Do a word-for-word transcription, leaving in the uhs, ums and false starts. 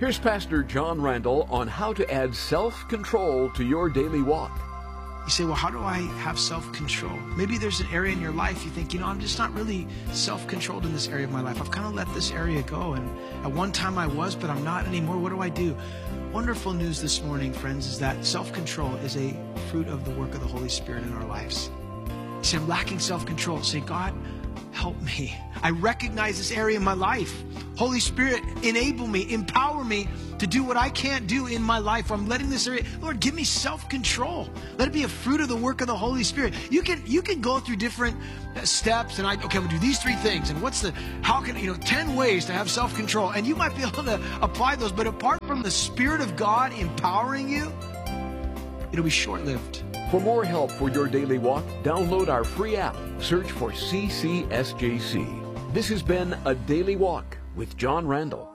Here's Pastor John Randall on how to add self-control to your daily walk. You say, well, how do I have self-control? Maybe there's an area in your life you think, you know, I'm just not really self-controlled in this area of my life. I've kind of let this area go, and at one time I was, but I'm not anymore. What do I do? Wonderful news this morning, friends, is that self-control is a fruit of the work of the Holy Spirit in our lives. You say, I'm lacking self-control. Say, God, help me. I recognize this area in my life. Holy Spirit, enable me, empower me to do what I can't do in my life. I'm letting this area, Lord, give me self-control. Let it be a fruit of the work of the Holy Spirit. You can you can go through different steps, and I, okay, I'm gonna do these three things, and what's the, how can, you know, ten ways to have self-control, and you might be able to apply those, but apart from the Spirit of God empowering you, it'll be short-lived. For more help for your daily walk, download our free app. Search for C C S J C. This has been A Daily Walk with John Randall.